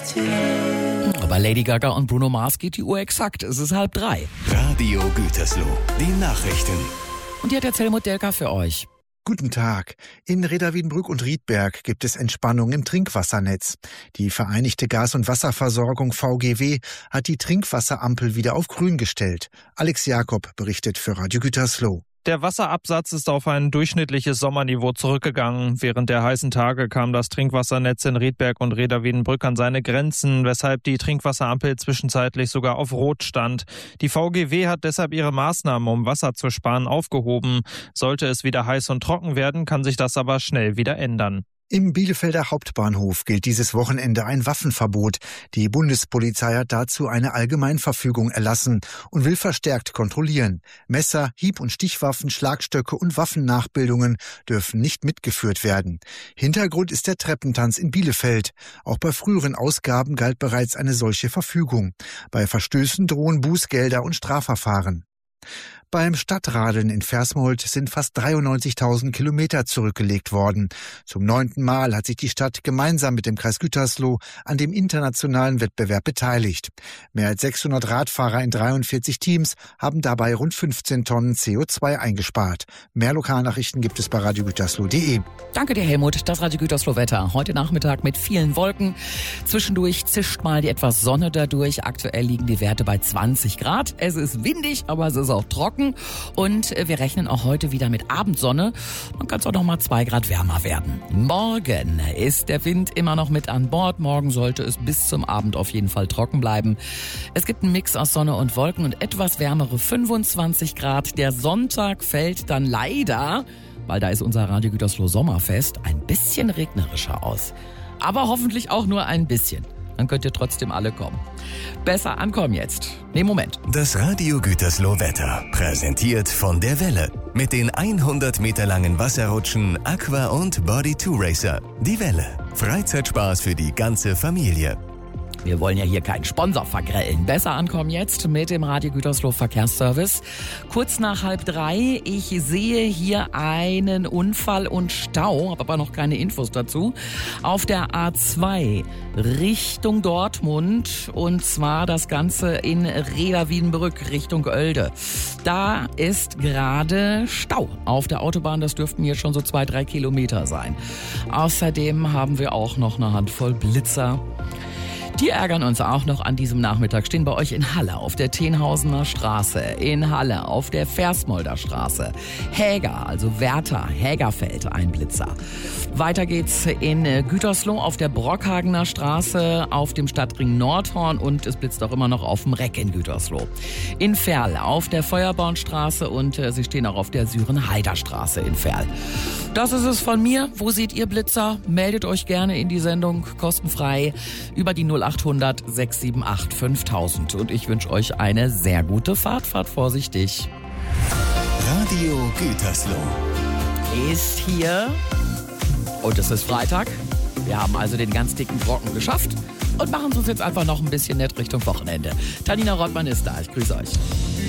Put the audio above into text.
Bei Lady Gaga und Bruno Mars geht die Uhr exakt. Es ist 2:30. Radio Gütersloh, die Nachrichten. Und hier hat der Helmut Delka für euch. Guten Tag. In Reda Wiedenbrück und Riedberg gibt es Entspannung im Trinkwassernetz. Die Vereinigte Gas- und Wasserversorgung VGW hat die Trinkwasserampel wieder auf grün gestellt. Alex Jakob berichtet für Radio Gütersloh. Der Wasserabsatz ist auf ein durchschnittliches Sommerniveau zurückgegangen. Während der heißen Tage kam das Trinkwassernetz in Riedberg und Reda Wiedenbrück an seine Grenzen, weshalb die Trinkwasserampel zwischenzeitlich sogar auf Rot stand. Die VGW hat deshalb ihre Maßnahmen, um Wasser zu sparen, aufgehoben. Sollte es wieder heiß und trocken werden, kann sich das aber schnell wieder ändern. Im Bielefelder Hauptbahnhof gilt dieses Wochenende ein Waffenverbot. Die Bundespolizei hat dazu eine Allgemeinverfügung erlassen und will verstärkt kontrollieren. Messer, Hieb- und Stichwaffen, Schlagstöcke und Waffennachbildungen dürfen nicht mitgeführt werden. Hintergrund ist der Treppentanz in Bielefeld. Auch bei früheren Ausgaben galt bereits eine solche Verfügung. Bei Verstößen drohen Bußgelder und Strafverfahren. Beim Stadtradeln in Versmold sind fast 93.000 Kilometer zurückgelegt worden. Zum 9. Mal hat sich die Stadt gemeinsam mit dem Kreis Gütersloh an dem internationalen Wettbewerb beteiligt. Mehr als 600 Radfahrer in 43 Teams haben dabei rund 15 Tonnen CO2 eingespart. Mehr Lokalnachrichten gibt es bei radiogütersloh.de. Danke dir, Helmut. Das Radio Gütersloh Wetter. Heute Nachmittag mit vielen Wolken. Zwischendurch zischt mal die etwas Sonne dadurch. Aktuell liegen die Werte bei 20 Grad. Es ist windig, aber es ist auch trocken. Und wir rechnen auch heute wieder mit Abendsonne. Man kann es auch noch mal 2 Grad wärmer werden. Morgen ist der Wind immer noch mit an Bord. Morgen sollte es bis zum Abend auf jeden Fall trocken bleiben. Es gibt einen Mix aus Sonne und Wolken und etwas wärmere 25 Grad. Der Sonntag fällt dann leider, weil da ist unser Radio Gütersloh Sommerfest, ein bisschen regnerischer aus. Aber hoffentlich auch nur ein bisschen. Dann könnt ihr trotzdem alle kommen. Besser ankommen jetzt. Nee, Moment. Das Radio Gütersloh Wetter, präsentiert von der Welle. Mit den 100 Meter langen Wasserrutschen Aqua und Body 2 Racer. Die Welle. Freizeitspaß für die ganze Familie. Wir wollen ja hier keinen Sponsor vergrellen. Besser ankommen jetzt mit dem Radio Gütersloh Verkehrsservice. Kurz nach 2:30. Ich sehe hier einen Unfall und Stau, habe aber noch keine Infos dazu. Auf der A2 Richtung Dortmund und zwar das Ganze in Reda Wiedenbrück Richtung Oelde. Da ist gerade Stau auf der Autobahn. Das dürften hier schon so 2-3 Kilometer sein. Außerdem haben wir auch noch eine Handvoll Blitzer. Die ärgern uns auch noch an diesem Nachmittag. Stehen bei euch in Halle auf der Tenhausener Straße, in Halle auf der Versmolder Straße, Häger, also Werther, Hägerfeld, ein Blitzer. Weiter geht's in Gütersloh auf der Brockhagener Straße, auf dem Stadtring Nordhorn und es blitzt auch immer noch auf dem Reck in Gütersloh. In Verl auf der Feuerbornstraße und sie stehen auch auf der Sürenheider Straße in Verl. Das ist es von mir. Wo seht ihr Blitzer? Meldet euch gerne in die Sendung kostenfrei über die 0800 678 5000. Und ich wünsche euch eine sehr gute Fahrt. Fahrt vorsichtig. Radio Gütersloh Ist hier und es ist Freitag. Wir haben also den ganz dicken Brocken geschafft und machen es uns jetzt einfach noch ein bisschen nett Richtung Wochenende. Tanina Rottmann ist da. Ich grüße euch.